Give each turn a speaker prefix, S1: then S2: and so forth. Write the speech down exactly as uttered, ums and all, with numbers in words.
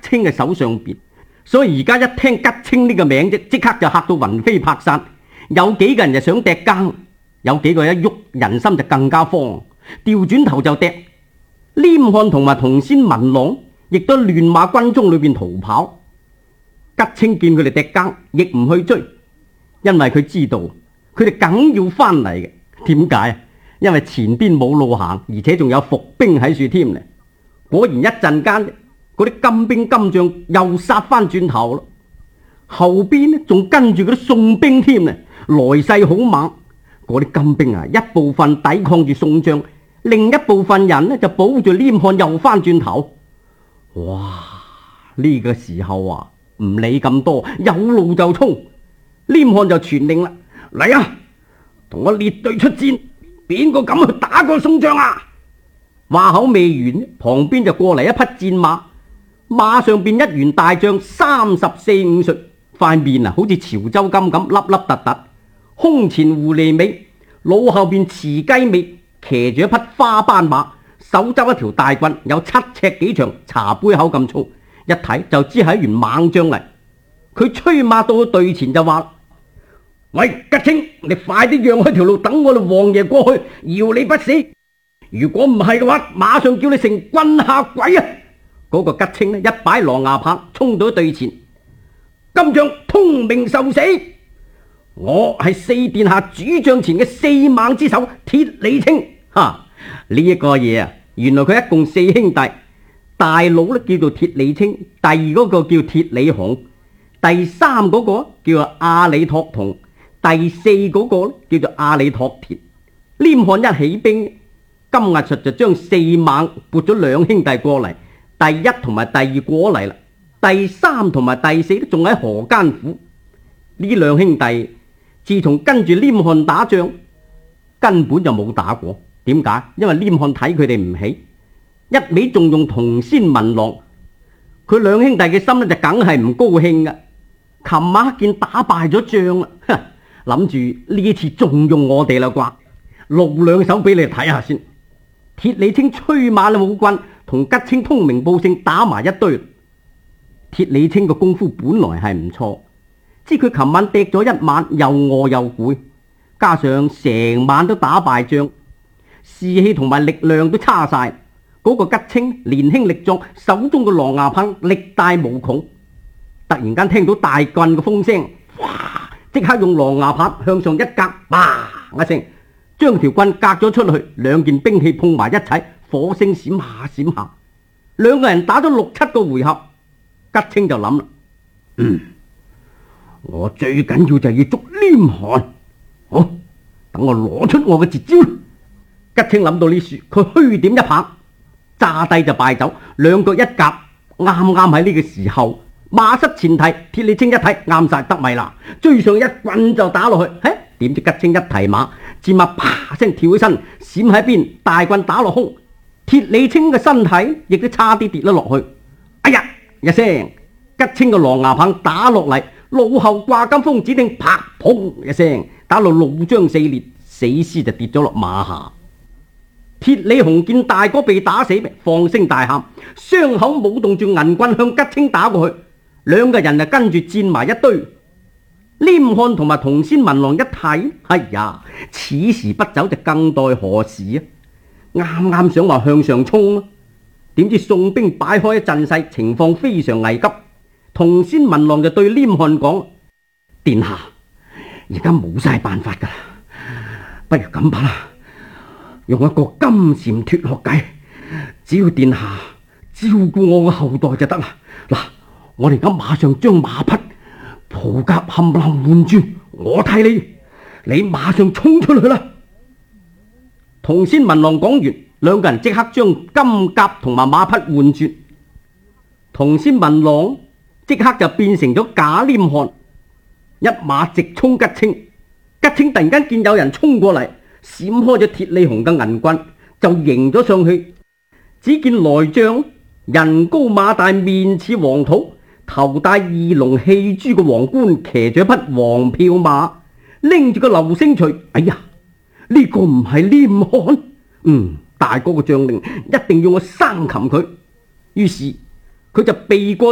S1: 清嘅手上邊，所以而家一聽吉清呢個名啫，即刻就嚇到魂飛魄散。有幾個人就想趯更，有幾個一喐人心就更加慌，調轉頭就趯。黏漢同埋童仙文郎亦都亂馬軍中裏邊逃跑。吉清見佢哋趯更，亦唔去追，因為佢知道佢哋梗要翻嚟嘅。點解啊？因為前邊冇路行，而且仲有伏兵喺處添呢。果然一陣間，嗰啲金兵金將又殺翻轉頭咯。後邊呢仲跟住嗰啲宋兵添呢，來勢好猛。嗰啲金兵啊，一部分抵抗住宋將，另一部分人呢就保住黏漢又翻轉頭。哇！呢個時候啊，唔理咁多，有路就衝。黏漢就傳令啦，嚟啊，同我列隊出戰，邊個敢去打過宋將啊？話口未完，旁邊就過嚟一匹戰馬，馬上邊一員大將三十四五歲，塊面啊好似潮州金咁粒粒突突，胸前狐狸尾，腦後邊雌雞尾，騎住一匹花斑馬，手執一條大棍，有七尺幾長，茶杯口咁粗，一睇就知係一員猛將嚟。佢催馬到隊前就話：喂，吉清，你快啲讓開條路，等我哋王爺過去，饒你不死。如果唔係嘅話，馬上叫你成棍下鬼啊！嗰、那個吉清呢，一擺狼牙棒衝到隊前，今將通明受死。我係四殿下主將前嘅四猛之首鐵李清。哈！呢、這、一個嘢啊，原來佢一共四兄弟，大佬呢叫做鐵李清，第二嗰個叫鐵李洪，第三嗰個叫做阿里托同，第四嗰個叫做阿里托田。黏漢一起兵，金額術就將四猛撥咗兩兄弟過嚟，第一同埋第二過嚟啦，第三同埋第四都仲喺河間府。呢兩兄弟自從跟住黏漢打仗，根本就冇打過。點解？因為黏漢睇佢哋唔起，一味仲用童仙文郎，佢兩兄弟嘅心咧就梗係唔高興噶。琴晚見打敗咗仗啦，諗住呢次仲用我哋啦啩，露兩手俾你睇下先。鐵李清催馬武棍同吉清通明報姓打埋一堆。鐵李清個功夫本來係唔錯，知佢琴晚趯咗一晚，又餓又攰，加上成晚都打敗仗，士氣同埋力量都差晒。嗰、那個吉清年輕力壯，手中嘅狼牙棒力大無窮。突然間聽到大棍嘅風聲，哇！即刻用狼牙棒向上一格，叭一聲，將條棍隔咗出去，兩件兵器碰埋一齊，火星閃下閃下，兩個人打咗六七個回合。吉清就諗啦，嗯，我最緊要就要捉黏漢，好，等我攞出我嘅絕招。吉清諗到呢處，佢虛點一棒，炸低就敗走，兩腳一夾，啱啱喺呢個時候，馬失前蹄，鐵李清一睇啱晒得咪啦，追上一棍就打落去。嘿，點知吉清一提馬，戰馬啪聲跳起身，閃喺邊，大棍打落空，鐵李清嘅身體亦都差啲跌咗落去。哎呀！一聲，吉清嘅狼牙棒打落嚟，腦後掛金鋒，指定啪砰一聲，打到腦漿四裂，死屍就跌咗落馬下。鐵李洪見大哥被打死，放聲大喊，雙口舞動住銀棍向吉清打過去。兩個人就跟住戰埋一堆。黏漢同埋童仙文郎一睇，哎呀，此時不走就更待何時啊！啱啱想話向上衝啊，點知宋兵擺開一陣勢，情況非常危急。童仙文郎就對黏漢講：殿下，而家冇晒辦法噶啦，不如咁吧啦，用一個金蟬脫殼計，只要殿下照顧我嘅後代就得啦。嗱，我哋而家馬上將馬匹、袍甲冚唪唥換轉，我替你，你馬上衝出去啦。童仙文郎講完，兩個人即刻將金甲同埋馬匹換轉。童仙文郎即刻就變成咗假黏漢，一馬直衝吉清。吉清突然間見有人衝過嚟，閃開咗鐵李洪嘅銀棍，就迎咗上去。只見來將人高馬大，面似黃土，頭戴二龍戲珠嘅皇冠，騎住一匹黃票馬，拎住個流星錘。哎呀，呢、這個唔係黏漢？嗯，大哥嘅將令一定要我生擒佢。於是佢就避過